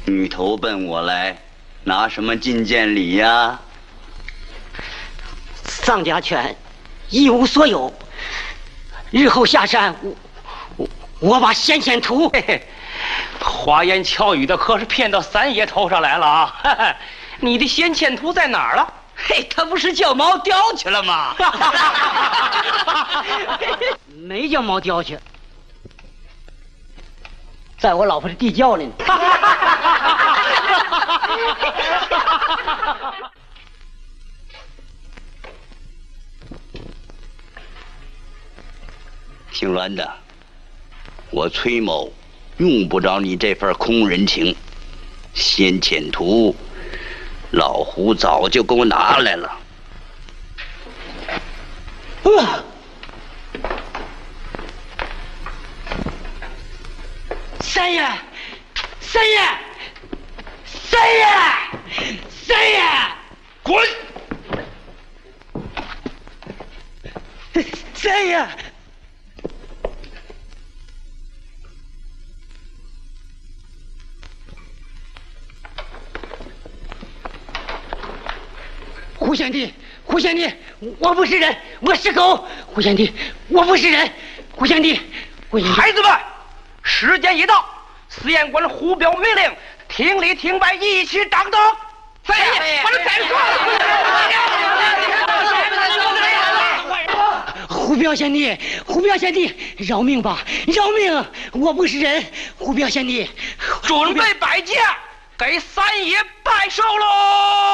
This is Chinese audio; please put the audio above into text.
你投奔我来，拿什么进见礼呀？ 丧家犬一无所有，日后下山，我把先前图。 嘿嘿，花言巧语的可是骗到三爷头上来了啊！嘿嘿，你的先前图在哪儿了？ 嘿，他不是叫猫叼去了吗？ 没叫猫叼去，在我老婆的地窖里呢。 姓栾的，我崔某用不着你这份空人情，先前图老胡早就给我拿来了。 三爷，三爷，三爷，三爷， 滚！ 三爷。胡贤弟，胡贤弟，我不是人，我是狗。胡贤弟，我不是人。胡贤弟，胡贤弟， 孩子们，时间一到，司验官胡表命令，听里听外一起掌灯。三爷，把他逮住！ 胡彪贤弟，胡彪贤弟，饶命吧，饶命！我不是人，胡彪贤弟， 准备摆架，给三爷拜寿喽！